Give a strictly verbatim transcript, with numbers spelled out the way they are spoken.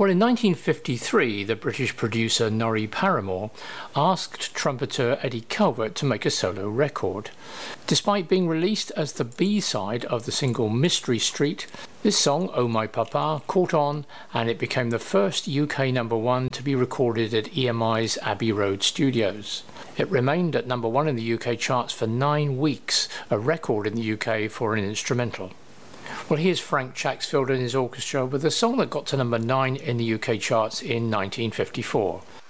Well, in nineteen fifty-three, the British producer Norrie Paramor asked trumpeter Eddie Calvert to make a solo record. Despite being released as the B-side of the single Mystery Street, this song, Oh My Papa, caught on, and it became the first U K number one to be recorded at E M I's Abbey Road studios. It remained at number one in the U K charts for nine weeks, a record in the U K for an instrumental. Well, here's Frank Chacksfield and his orchestra with a song that got to number nine in the U K charts in nineteen fifty-four.